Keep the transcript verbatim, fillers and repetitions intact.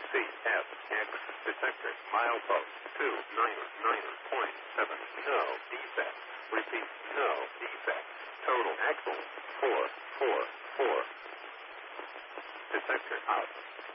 C F X detector milepost two nine nine point seven. No defect. Repeat, no defect. Total axle four four four. Detector out.